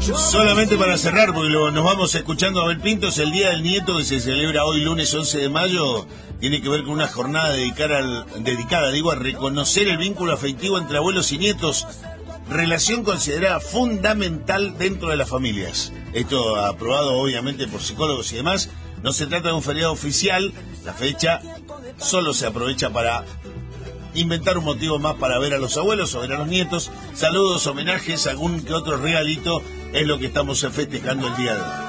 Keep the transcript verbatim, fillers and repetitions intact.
Solamente para cerrar, porque lo, nos vamos escuchando a Abel Pintos, el Día del Nieto que se celebra hoy lunes once de mayo, tiene que ver con una jornada dedicada, al, dedicada digo, a reconocer el vínculo afectivo entre abuelos y nietos, relación considerada fundamental dentro de las familias. Esto aprobado obviamente por psicólogos y demás. No se trata de un feriado oficial, la fecha solo se aprovecha para inventar un motivo más para ver a los abuelos o ver a los nietos. Saludos, homenajes, algún que otro regalito es lo que estamos festejando el día de hoy.